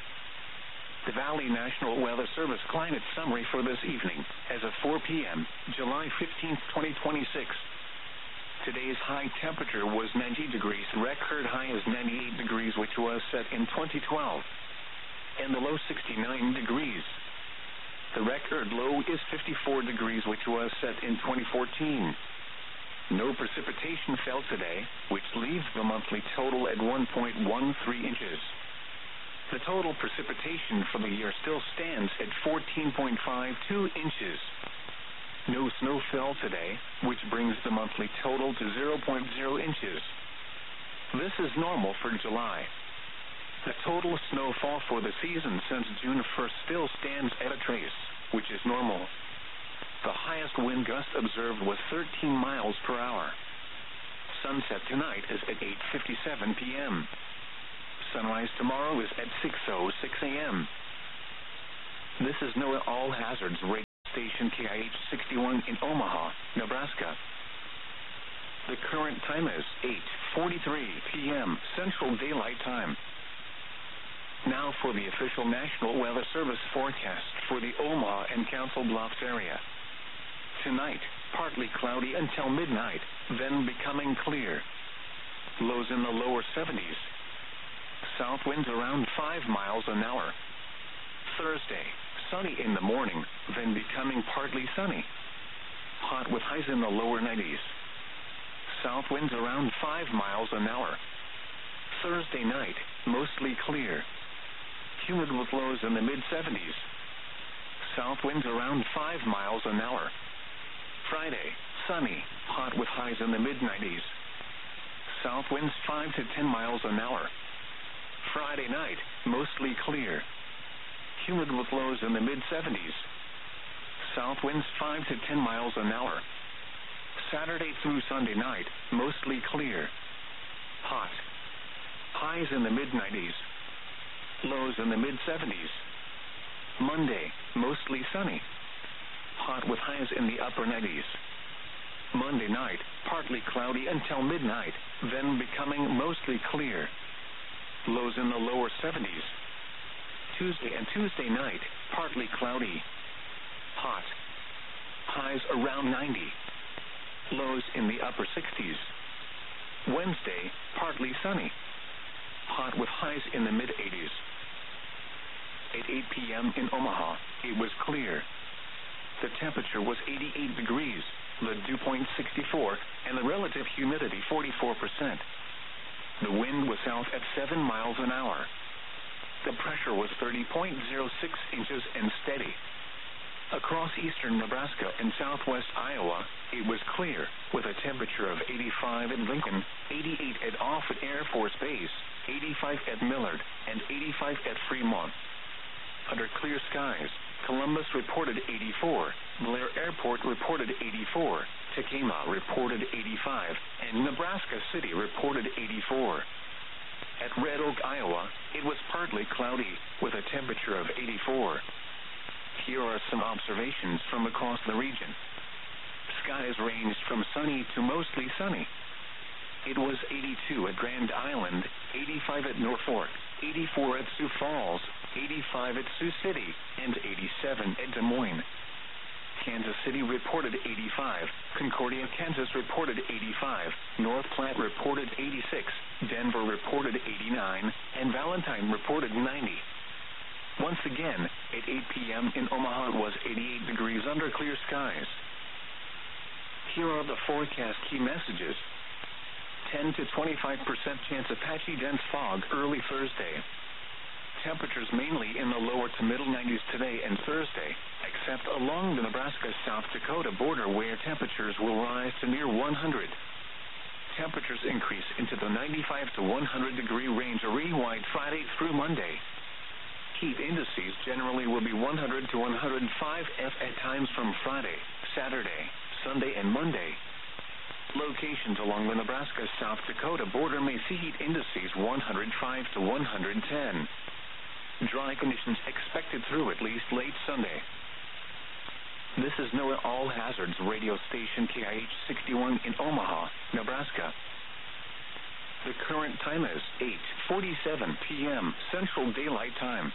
Speaker 1: The Valley National Weather Service climate summary for this evening, as of four p.m., July fifteenth, twenty twenty-six. Today's high temperature was ninety degrees. The record high is ninety-eight degrees, which was set in twenty twelve. And the low sixty-nine degrees. The record low is fifty-four degrees, which was set in twenty fourteen. No precipitation fell today, which leaves the monthly total at one point one three inches. The total precipitation for the year still stands at fourteen point five two inches. No snow fell today, which brings the monthly total to zero point zero inches. This is normal for July. The total snowfall for the season since June first still stands at a trace, which is normal. The highest wind gust observed was thirteen miles per hour. Sunset tonight is at eight fifty-seven p.m. Sunrise tomorrow is at six oh six a.m. This is NOAA All Hazards Radio. sixty-one in Omaha, Nebraska. The current time is eight forty-three p.m. Central Daylight Time. Now for the official National Weather Service forecast for the Omaha and Council Bluffs area. Tonight, partly cloudy until midnight, then becoming clear. Lows in the lower seventies. South winds around five miles an hour. Thursday, sunny in the morning, then becoming partly sunny. Hot with highs in the lower nineties. South winds around five miles an hour. Thursday night, mostly clear. Humid with lows in the mid-seventies. South winds around five miles an hour. Friday, sunny, hot with highs in the mid-nineties. South winds five to ten miles an hour. Friday night, mostly clear. Humid with lows in the mid-seventies. South winds five to ten miles an hour. Saturday through Sunday night, mostly clear. Hot. Highs in the mid-nineties. Lows in the mid-seventies. Monday, mostly sunny. Hot with highs in the upper nineties. Monday night, partly cloudy until midnight, then becoming mostly clear. Lows in the lower seventies. Tuesday and Tuesday night, partly cloudy. Hot. Highs around ninety. Lows in the upper sixties. Wednesday, partly sunny. Hot with highs in the mid-eighties. At eight p.m. in Omaha, it was clear. The temperature was eighty-eight degrees, the dew point sixty-four, and the relative humidity forty-four percent. The wind was south at seven miles an hour. The pressure was thirty point zero six inches and steady. Across eastern Nebraska and southwest Iowa, it was clear, with a temperature of eighty-five at Lincoln, eighty-eight at Offutt Air Force Base, eighty-five at Millard, and eighty-five at Fremont. Under clear skies, Columbus reported eighty-four, Blair Airport reported eighty-four, Tacoma reported eighty-five, and Nebraska City reported eighty-four. At Red Oak, Iowa, it was partly cloudy, with a temperature of eighty-four. Here are some observations from across the region. Skies ranged from sunny to mostly sunny. It was eighty-two at Grand Island, eighty-five at Norfolk, eighty-four at Sioux Falls, eighty-five at Sioux City, and eighty-seven at Des Moines. Kansas City reported eighty-five, Concordia, Kansas reported eighty-five, North Platte reported eighty-six, Denver reported eighty-nine, and Valentine reported ninety. Once again, at eight p.m. in Omaha it was eighty-eight degrees under clear skies. Here are the forecast key messages. ten to twenty-five percent chance of patchy dense fog early Thursday. Temperatures mainly in the lower to middle nineties today and Thursday, except along the Nebraska-South Dakota border where temperatures will rise to near one hundred. Temperatures increase into the ninety-five to one hundred degree range array-wide Friday through Monday. Heat indices generally will be one hundred to one hundred five F at times from Friday, Saturday, Sunday, and Monday. Locations along the Nebraska-South Dakota border may see heat indices one hundred five to one hundred ten. Dry conditions expected through at least late Sunday. This is NOAA All Hazards radio station K I H sixty-one in Omaha, Nebraska. The current time is eight forty-seven p.m. Central Daylight Time.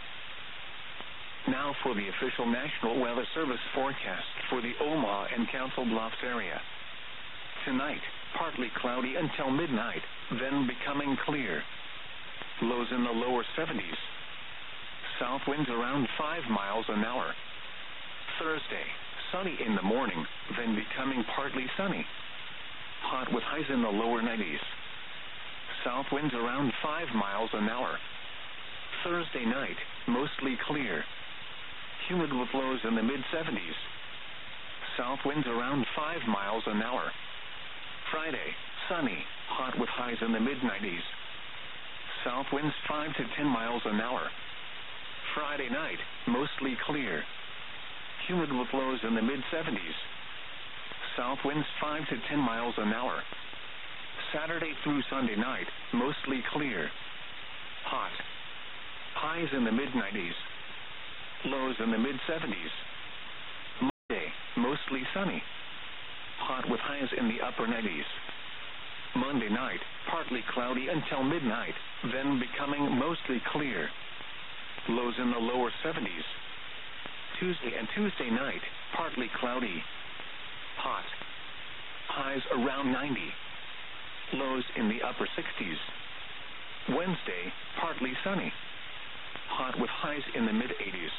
Speaker 1: Now for the official National Weather Service forecast for the Omaha and Council Bluffs area. Tonight, partly cloudy until midnight, then becoming clear. Lows in the lower seventies. South winds around five miles an hour. Thursday, sunny in the morning, then becoming partly sunny. Hot with highs in the lower nineties. South winds around five miles an hour. Thursday night, mostly clear. Humid with lows in the mid-seventies. South winds around five miles an hour. Friday, sunny, hot with highs in the mid-nineties. South winds five to ten miles an hour. Friday night, mostly clear. Humid with lows in the mid-seventies. South winds five to ten miles an hour. Saturday through Sunday night, mostly clear. Hot. Highs in the mid-nineties. Lows in the mid-seventies. Monday, mostly mostly sunny. Hot with highs in the upper nineties. Monday night, partly cloudy until midnight, then becoming mostly clear. Lows in the lower seventies. Tuesday and Tuesday night, partly cloudy. Hot. Highs around ninety. Lows in the upper sixties. Wednesday, partly sunny. Hot with highs in the mid-eighties.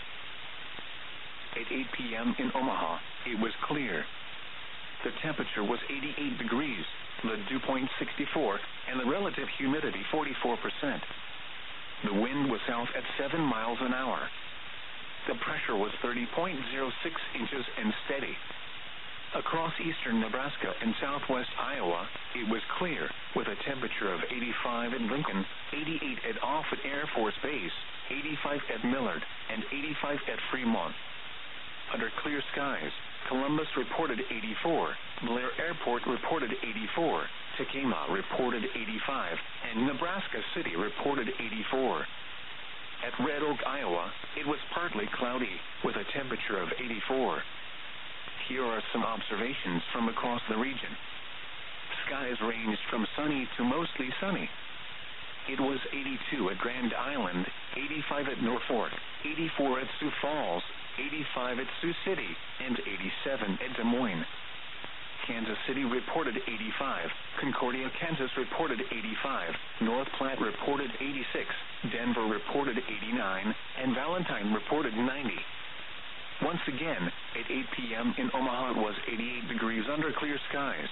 Speaker 1: At eight p.m. in Omaha, it was clear. The temperature was eighty-eight degrees, the dew point sixty-four, and the relative humidity forty-four percent. The wind was south at seven miles an hour. The pressure was thirty point zero six inches and steady. Across eastern Nebraska and southwest Iowa, it was clear, with a temperature of eighty-five at Lincoln, eighty-eight at Offutt Air Force Base, eighty-five at Millard, and eighty-five at Fremont. Under clear skies, Columbus reported eighty-four, Blair Airport reported eighty-four, Tekamah reported eighty-five, and Nebraska City reported eighty-four. At Red Oak, Iowa, it was partly cloudy, with a temperature of eighty-four. Here are some observations from across the region. Skies ranged from sunny to mostly sunny. It was eighty-two at Grand Island, eighty-five at Norfolk, eighty-four at Sioux Falls, eighty-five at Sioux City, and eighty-seven at Des Moines. Kansas City reported eighty-five, Concordia, Kansas reported eighty-five, North Platte reported eighty-six, Denver reported eighty-nine, and Valentine reported ninety. Once again, at eight p.m. in Omaha it was eighty-eight degrees under clear skies.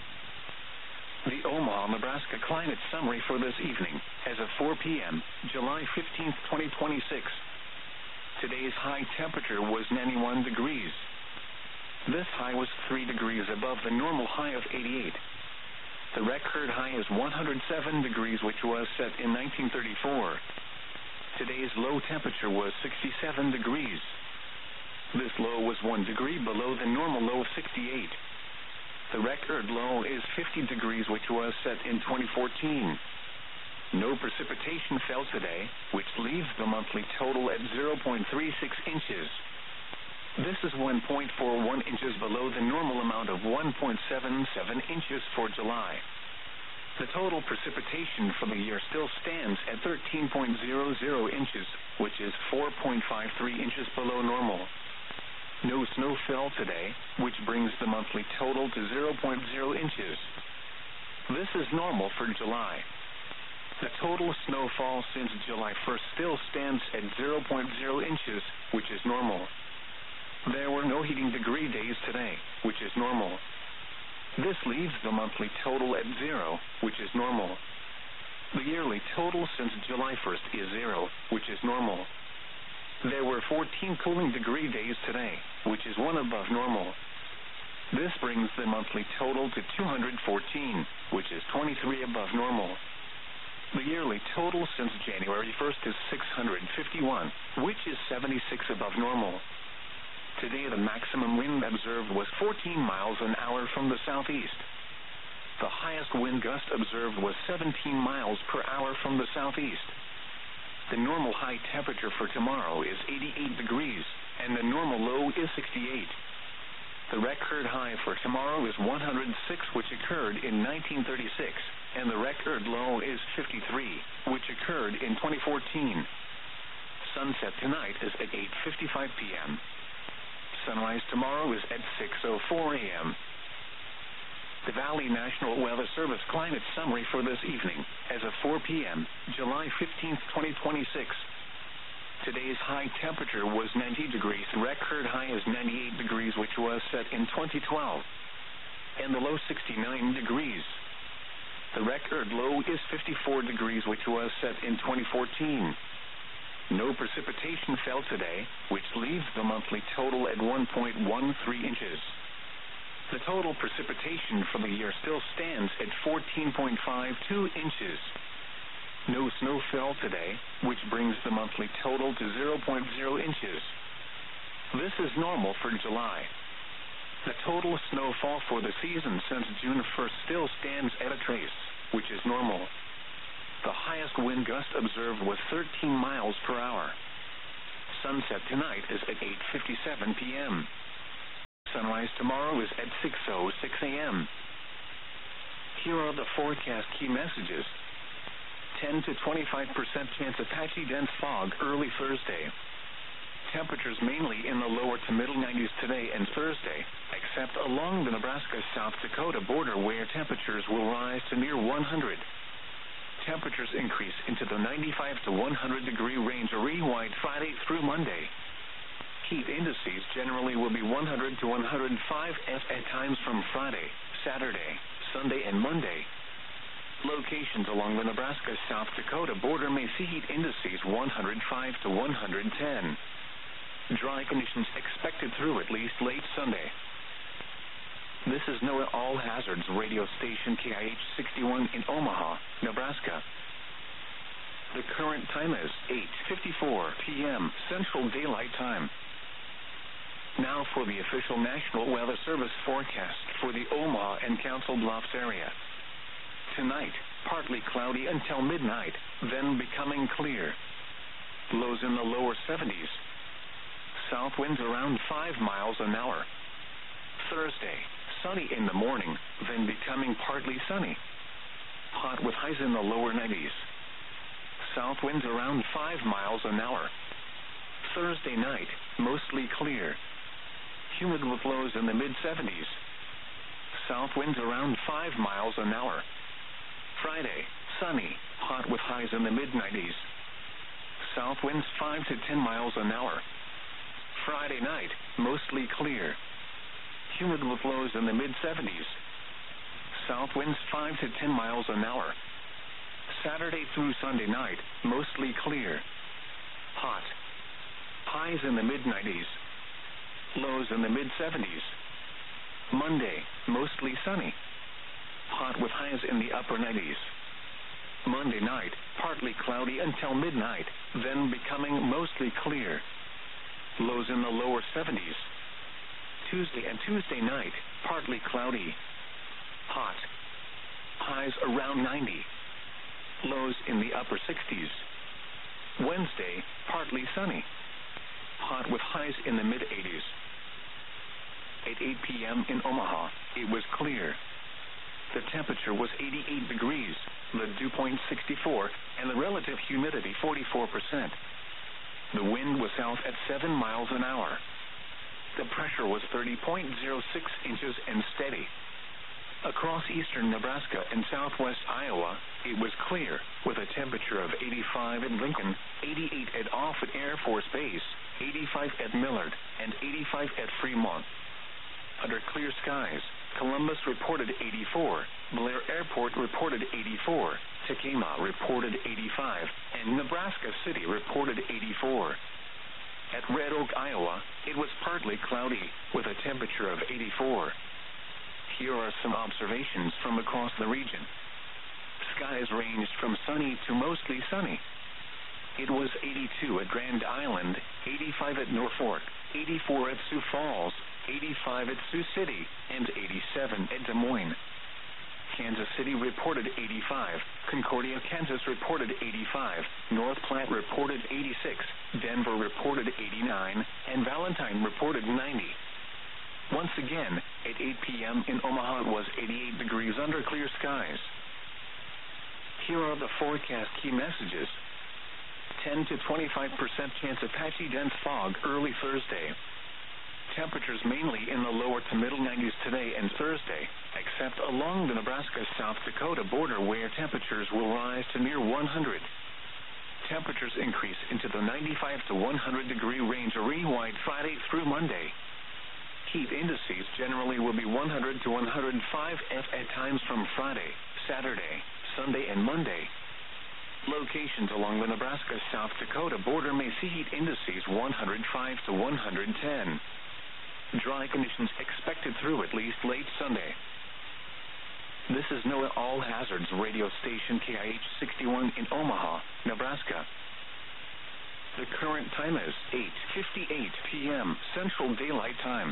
Speaker 1: The Omaha, Nebraska climate summary for this evening, as of four p.m., July fifteenth, twenty twenty-six. Today's high temperature was ninety-one degrees. This high was three degrees above the normal high of eighty-eight. The record high is one hundred seven degrees, which was set in nineteen thirty-four. Today's low temperature was sixty-seven degrees. This low was one degree below the normal low of sixty-eight. The record low is fifty degrees, which was set in twenty fourteen. No precipitation fell today, which leaves the monthly total at zero point three six inches. This is one point four one inches below the normal amount of one point seven seven inches for July. The total precipitation for the year still stands at thirteen point zero zero inches, which is four point five three inches below normal. No snow fell today, which brings the monthly total to zero point zero inches. This is normal for July. The total snowfall since July first still stands at zero point zero inches, which is normal. There were no heating degree days today, which is normal. This leaves the monthly total at zero, which is normal. The yearly total since July first is zero, which is normal. There were fourteen cooling degree days today, which is one above normal. This brings the monthly total to two hundred fourteen, which is twenty-three above normal. The yearly total since January first is six hundred fifty-one, which is seventy-six above normal. Today the maximum wind observed was fourteen miles an hour from the southeast. The highest wind gust observed was seventeen miles per hour from the southeast. The normal high temperature for tomorrow is eighty-eight degrees, and the normal low is sixty-eight. The record high for tomorrow is one hundred six, which occurred in nineteen thirty-six, and the record low is fifty-three, which occurred in twenty fourteen. Sunset tonight is at eight fifty-five p.m. Sunrise tomorrow is at six oh four a.m. The Valley National Weather Service climate summary for this evening, as of four p.m., July fifteenth, twenty twenty-six. Today's high temperature was ninety degrees. The record high is ninety-eight degrees, which was set in twenty twelve. And the low sixty-nine degrees. The record low is fifty-four degrees, which was set in twenty fourteen. No precipitation fell today, which leaves the monthly total at one point one three inches. The total precipitation for the year still stands at fourteen point five two inches. No snow fell today, which brings the monthly total to zero point zero inches. This is normal for July. The total snowfall for the season since June first still stands at a trace, which is normal. The highest wind gust observed was thirteen miles per hour. Sunset tonight is at eight fifty-seven p.m. sunrise tomorrow is at six oh six a.m. Here are the forecast key messages. ten to twenty-five percent chance of patchy dense fog early Thursday. Temperatures mainly in the lower to middle nineties today and Thursday, except along the Nebraska-South Dakota border where temperatures will rise to near one hundred. Temperatures increase into the ninety-five to one hundred degree range wide Friday through Monday. Heat indices generally will be one hundred to one hundred five F at times from Friday, Saturday, Sunday, and Monday. Locations along the Nebraska-South Dakota border may see heat indices one hundred five to one hundred ten. Dry conditions expected through at least late Sunday. This is NOAA All Hazards radio station K I H sixty-one in Omaha, Nebraska. The current time is eight fifty-four p.m. Central Daylight Time. Now for the official National Weather Service forecast for the Omaha and Council Bluffs area. Tonight, partly cloudy until midnight, then becoming clear. Lows in the lower seventies. South winds around five miles an hour. Thursday, sunny in the morning, then becoming partly sunny. Hot with highs in the lower nineties. South winds around five miles an hour. Thursday night, mostly clear. Humid with lows in the mid-seventies. South winds around five miles an hour. Friday, sunny, hot with highs in the mid-nineties. South winds five to ten miles an hour. Friday night, mostly clear. Humid with lows in the mid-seventies. South winds five to ten miles an hour. Saturday through Sunday night, mostly clear. Hot. Highs in the mid-nineties. Lows in the mid-seventies. Monday, mostly sunny. Hot with highs in the upper nineties. Monday night, partly cloudy until midnight, then becoming mostly clear. Lows in the lower seventies. Tuesday and Tuesday night, partly cloudy. Hot. Highs around ninety. Lows in the upper sixties. Wednesday, partly sunny. Hot with highs in the mid-eighties. At eight p.m. in Omaha, it was clear. The temperature was eighty-eight degrees, the dew point sixty-four, and the relative humidity forty-four percent. The wind was south at seven miles an hour. The pressure was thirty point zero six inches and steady. Across eastern Nebraska and southwest Iowa, it was clear, with a temperature of eighty-five at Lincoln, eighty-eight at Offutt Air Force Base, eighty-five at Millard, and eighty-five at Fremont. Under clear skies, Columbus reported eighty-four, Blair Airport reported eighty-four, Tekamah reported eighty-five, and Nebraska City reported eighty-four. At Red Oak, Iowa, it was partly cloudy, with a temperature of eighty-four. Here are some observations from across the region. Skies ranged from sunny to mostly sunny. It was eighty-two at Grand Island, eighty-five at Norfolk, eighty-four at Sioux Falls, eighty-five at Sioux City, and eighty-seven at Des Moines. Kansas City reported eighty-five, Concordia, Kansas reported eighty-five, North Platte reported eighty-six, Denver reported eighty-nine, and Valentine reported ninety. Once again, at eight p.m. in Omaha it was eighty-eight degrees under clear skies. Here are the forecast key messages. ten to twenty-five percent chance of patchy dense fog early Thursday. Temperatures mainly in the lower to middle nineties today and Thursday, except along the Nebraska-South Dakota border where temperatures will rise to near one hundred. Temperatures increase into the ninety-five to one hundred degree range wide Friday through Monday. Heat indices generally will be one hundred to one hundred five F at times from Friday, Saturday, Sunday, and Monday. Locations along the Nebraska-South Dakota border may see heat indices one hundred five to one hundred ten. Dry conditions expected through at least late Sunday. This is NOAA All Hazards radio station K I H sixty-one in Omaha, Nebraska. The current time is eight fifty-eight p.m. Central Daylight Time.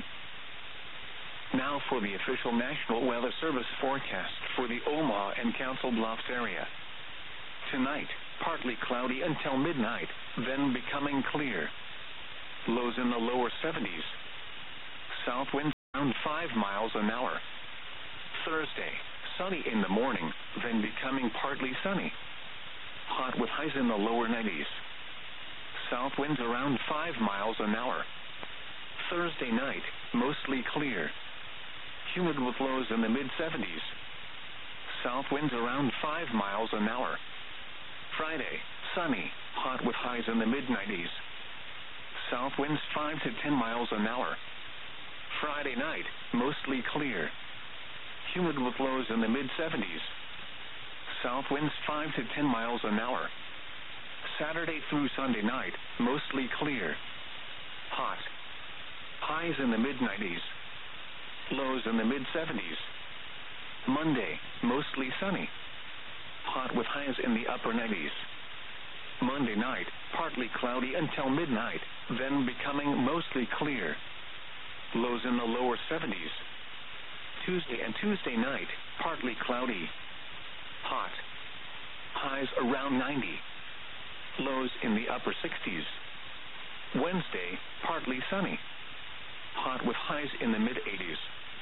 Speaker 1: Now for the official National Weather Service forecast for the Omaha and Council Bluffs area. Tonight, partly cloudy until midnight, then becoming clear. Lows in the lower seventies. South winds around five miles an hour. Thursday, sunny in the morning, then becoming partly sunny. Hot with highs in the lower nineties. South winds around five miles an hour. Thursday night, mostly clear. Humid with lows in the mid-seventies. South winds around five miles an hour. Friday, sunny, hot with highs in the mid-nineties. South winds five to ten miles an hour. Friday night, mostly clear. Humid with lows in the mid-seventies. South winds five to ten miles an hour. Saturday through Sunday night, mostly clear. Hot. Highs in the mid-nineties. Lows in the mid-seventies. Monday, mostly sunny. Hot with highs in the upper nineties. Monday night, partly cloudy until midnight, then becoming mostly clear. Lows in the lower seventies. Tuesday and Tuesday night, partly cloudy. Hot. Highs around ninety. Lows in the upper sixties. Wednesday, partly sunny. Hot with highs in the mid-eighties.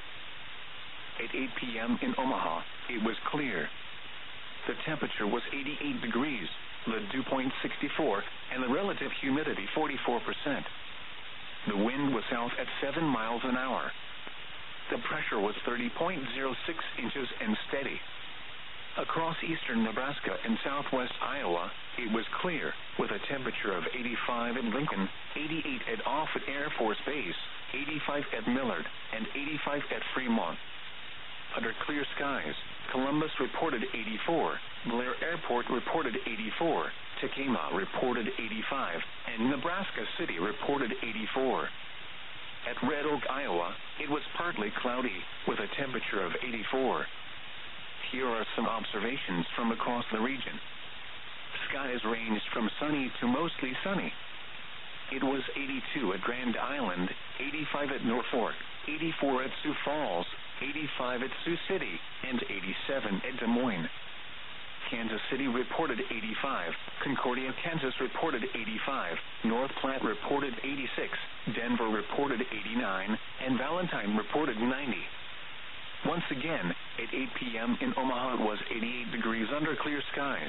Speaker 1: At eight p.m. in Omaha, it was clear. The temperature was eighty-eight degrees, the dew point sixty-four, and the relative humidity forty-four percent. The wind was south at seven miles an hour. The pressure was thirty point zero six inches and steady. Across eastern Nebraska and southwest Iowa, it was clear, with a temperature of eighty-five at Lincoln, eighty-eight at Offutt Air Force Base, eighty-five at Millard, and eighty-five at Fremont. Under clear skies, Columbus reported eighty-four, Blair Airport reported eighty-four, Tekamah reported eighty-five, and Nebraska City reported eighty-four. At Red Oak, Iowa, it was partly cloudy, with a temperature of eighty-four. Here are some observations from across the region. Skies ranged from sunny to mostly sunny. It was eighty-two at Grand Island, eighty-five at Norfolk, eighty-four at Sioux Falls, eighty-five at Sioux City, and eighty-seven at Des Moines. Kansas City reported eighty-five, Concordia, Kansas reported eighty-five, North Platte reported eighty-six, Denver reported eighty-nine, and Valentine reported ninety. Once again, at eight p.m. in Omaha, it was eighty-eight degrees under clear skies.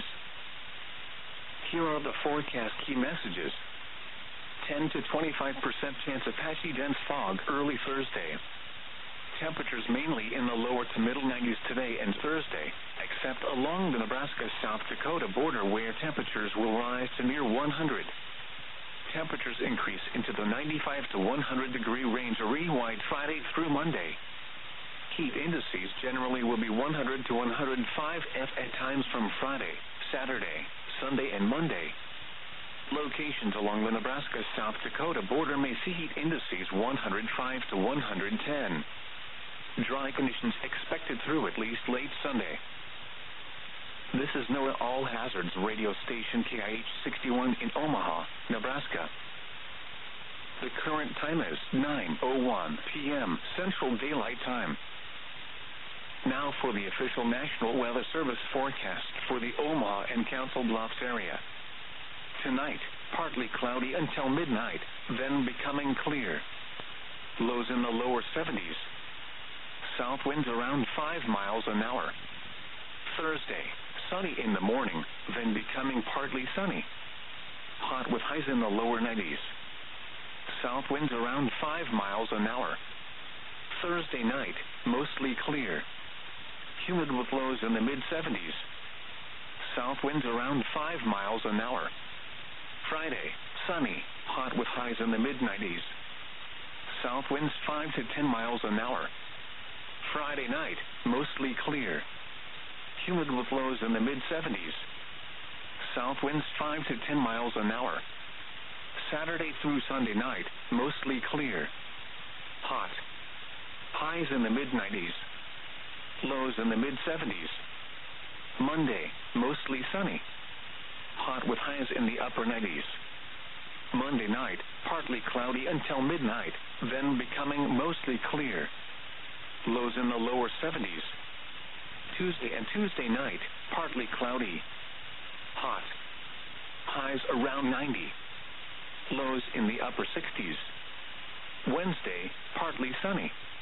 Speaker 1: Here are the forecast key messages. ten to twenty-five percent chance of patchy dense fog early Thursday. Temperatures mainly in the lower to middle nineties today and Thursday, except along the Nebraska-South Dakota border where temperatures will rise to near one hundred. Temperatures increase into the ninety-five to one hundred degree range re-wide Friday through Monday. Heat indices generally will be one hundred to one hundred five F at times from Friday, Saturday, Sunday, and Monday. Locations along the Nebraska-South Dakota border may see heat indices one hundred five to one hundred ten. Dry conditions expected through at least late Sunday. This is NOAA All Hazards radio station K I H sixty-one in Omaha, Nebraska. The current time is nine oh one p.m. Central Daylight Time. Now for the official National Weather Service forecast for the Omaha and Council Bluffs area. Tonight, partly cloudy until midnight, then becoming clear. Lows in the lower seventies. South winds around five miles an hour. Thursday, sunny in the morning, then becoming partly sunny. Hot with highs in the lower nineties. South winds around five miles an hour. Thursday night, mostly clear. Humid with lows in the mid-seventies. South winds around five miles an hour. Friday, sunny, hot with highs in the mid-nineties. South winds five to ten miles an hour. Friday night, mostly clear. Humid with lows in the mid-seventies. South winds five to ten miles an hour. Saturday through Sunday night, mostly clear. Hot. Highs in the mid-nineties. Lows in the mid-seventies. Monday, mostly sunny. Hot with highs in the upper nineties. Monday night, partly cloudy until midnight, then becoming mostly clear. Lows in the lower seventies. Tuesday and Tuesday night, partly cloudy. Hot. Highs around ninety. Lows in the upper sixties. Wednesday, partly sunny.